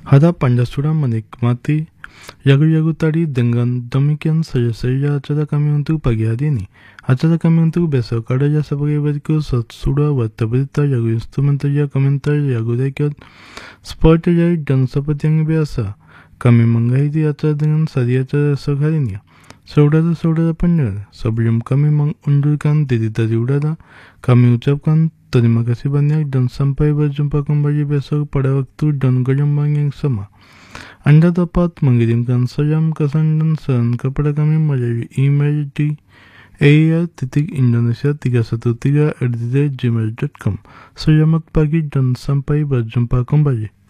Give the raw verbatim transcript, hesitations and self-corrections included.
Hadapan da sudah menikmati lagu-lagu tadi dengan demikian saja saja acara kami untuk pagi hari ini. Acara kami untuk besok adalah sebagai berikut: sudah warta berita, lagu instrumental, komentar, lagu record, sport live, dan seperti yang biasa kami mengakhiri acara dengan sari acara esok harinya. Saudara-saudara pendengar, sebelum kami mengundurkan diri dari udara, kami ucapkan terima kasih banyak dan sampai berjumpa kembali besok pada waktu dan gelombang yang sama. Anda dapat mengirimkan salam, kesan, dan saran kepada kami melalui email di a r titik indonesia tiga satu tiga at gmail dot com. Selamat pagi dan sampai berjumpa kembali.